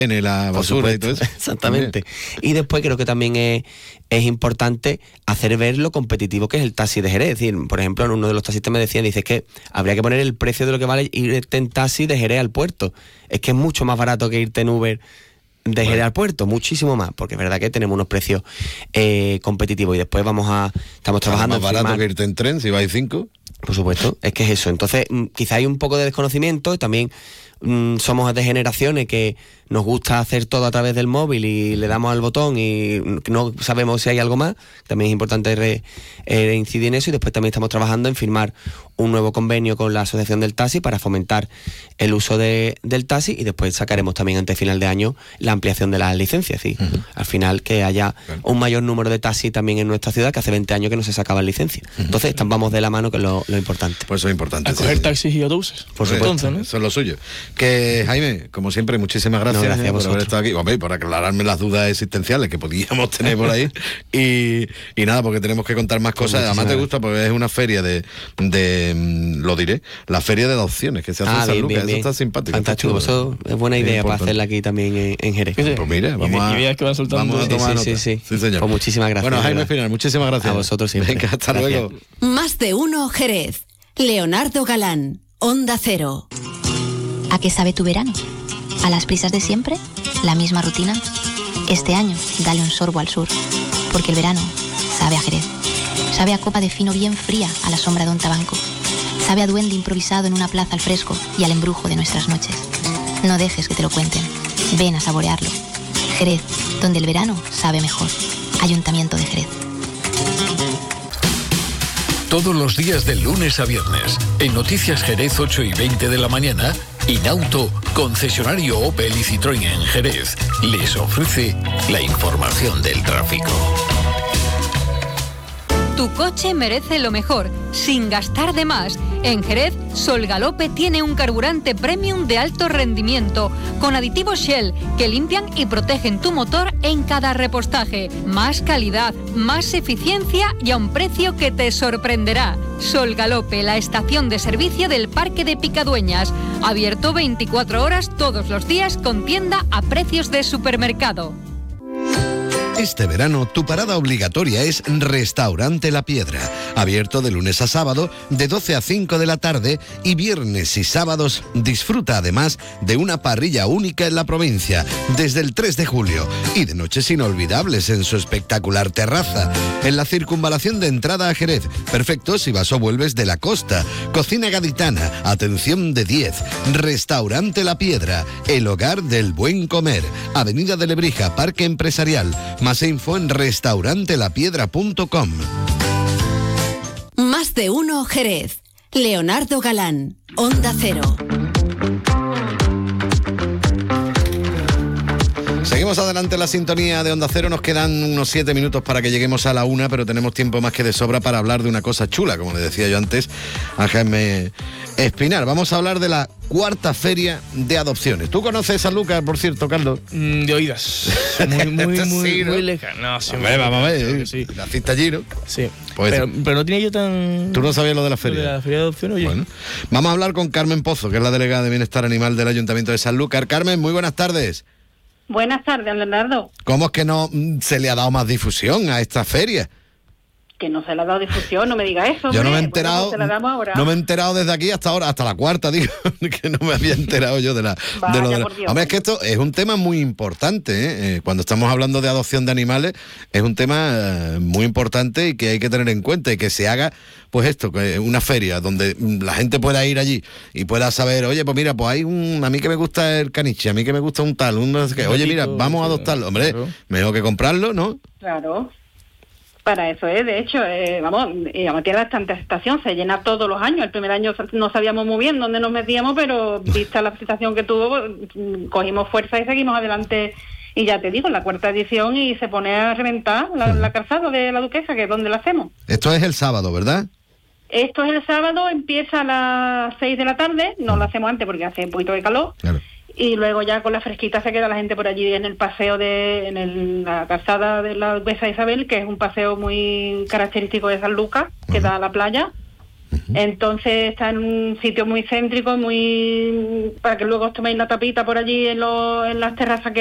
en la basura y todo eso. Exactamente. Y después creo que también es importante hacer ver lo competitivo que es el taxi de Jerez. Es decir, por ejemplo, en uno de los taxistas me decían, dice que habría que poner el precio de lo que vale irte en taxi de Jerez al puerto. Es que es mucho más barato que irte en Uber de Jerez al puerto, muchísimo más, porque es verdad que tenemos unos precios competitivos. Y después estamos trabajando más barato que irte en tren si vais 5. Por supuesto, es que es eso. Entonces, quizá hay un poco de desconocimiento y también somos de generaciones que nos gusta hacer todo a través del móvil y le damos al botón y no sabemos si hay algo más. También es importante incidir en eso, y después también estamos trabajando en firmar un nuevo convenio con la Asociación del Taxi para fomentar el uso del taxi, y después sacaremos también antes de final de año la ampliación de las licencias. ¿Sí? Al final que haya un mayor número de taxis también en nuestra ciudad, que hace 20 años que no se sacaban licencias. Entonces vamos de la mano, que es lo importante. Pues eso es importante. A coger taxis y autobuses. Por supuesto. Entonces, ¿no? Eso es lo suyo. Que Jaime, como siempre, muchísimas gracias, gracias a por haber vosotros. estado aquí, hombre, por aclararme las dudas existenciales que podíamos tener por ahí. y nada, porque tenemos que contar más cosas. Además te gusta, porque es una feria de lo diré, la feria de adopciones que se hace en San Lucas. Eso está simpático. Fantástico, eso es buena idea para importante. hacerla aquí también en Jerez. Pues mira, vamos a tomar nota. Sí, señor. Pues muchísimas gracias. Bueno, Jaime Final, muchísimas gracias. A vosotros siempre. Venga, hasta Gracias. luego. Más de uno Jerez. Leonardo Galán, Onda Cero. ¿A qué sabe tu verano? ¿A las prisas de siempre? ¿La misma rutina? Este año, dale un sorbo al sur, porque el verano sabe a Jerez. Sabe a copa de fino bien fría a la sombra de un tabanco. Sabe a duende improvisado en una plaza al fresco y al embrujo de nuestras noches. No dejes que te lo cuenten. Ven a saborearlo. Jerez, donde el verano sabe mejor. Ayuntamiento de Jerez. Todos los días de lunes a viernes, en Noticias Jerez 8:20 de la mañana, Inauto, concesionario Opel y Citroën en Jerez, les ofrece la información del tráfico. Tu coche merece lo mejor, sin gastar de más. En Jerez, Solgalope tiene un carburante premium de alto rendimiento, con aditivos Shell que limpian y protegen tu motor en cada repostaje. Más calidad, más eficiencia y a un precio que te sorprenderá. Solgalope, la estación de servicio del Parque de Picadueñas. Abierto 24 horas todos los días, con tienda a precios de supermercado. Este verano tu parada obligatoria es Restaurante La Piedra, abierto de lunes a sábado de 12 a 5 de la tarde, y viernes y sábados disfruta además de una parrilla única en la provincia desde el 3 de julio y de noches inolvidables en su espectacular terraza, en la circunvalación de entrada a Jerez, perfecto si vas o vuelves de la costa. Cocina gaditana, atención de 10, Restaurante La Piedra, el hogar del buen comer, Avenida de Lebrija, Parque Empresarial. Más info en restaurantelapiedra.com. Más de uno Jerez. Leonardo Galán, Onda Cero. Seguimos adelante en la sintonía de Onda Cero. Nos quedan unos 7 minutos para que lleguemos a la 1, pero tenemos tiempo más que de sobra para hablar de una cosa chula, como le decía yo antes a Jaime Espinar. Vamos a hablar de la 4ª feria de adopciones. ¿Tú conoces San Lucas, por cierto, Carlos? De oídas. Muy lejano. No, sí, hombre, vamos a ver. Sí. ¿Naciste allí, no? Sí. Pues, pero no tenía yo tan... ¿Tú no sabías lo de la feria? De la feria de adopción, oye. Bueno, vamos a hablar con Carmen Pozo, que es la delegada de Bienestar Animal del Ayuntamiento de Sanlúcar. Carmen, muy buenas tardes. Buenas tardes, Leonardo. ¿Cómo es que no se le ha dado más difusión a esta feria? Que no se le ha dado difusión, no me diga eso. Yo no me he hombre. enterado, Bueno, pues se la damos ahora. no me he enterado desde aquí hasta ahora, hasta la 4ª, digo, que no me había enterado yo de lo de la... por Dios. Hombre, es que esto es un tema muy importante, ¿eh? Cuando estamos hablando de adopción de animales, es un tema muy importante y que hay que tener en cuenta, y que se haga, pues esto, que una feria donde la gente pueda ir allí y pueda saber, oye, pues mira, pues hay a mí que me gusta el caniche, a mí que me gusta un tal, no sé qué, oye, mira, vamos a adoptarlo, hombre, claro. Mejor que comprarlo, ¿no? Claro. Para eso es, de hecho, tiene bastante aceptación, se llena todos los años. El primer año no sabíamos muy bien dónde nos metíamos, pero vista la aceptación que tuvo, cogimos fuerza y seguimos adelante. Y ya te digo, la 4ª edición, y se pone a reventar la calzada de la Duquesa, que es donde la hacemos. Esto es el sábado, ¿verdad? Esto es el sábado, empieza a las 6 de la tarde, no lo hacemos antes porque hace un poquito de calor. Claro. Y luego ya con la fresquita se queda la gente por allí en el paseo la calzada de la Duquesa Isabel, que es un paseo muy característico de San Lucas, que da a la playa. Entonces está en un sitio muy céntrico, muy para que luego os toméis la tapita por allí en las terrazas que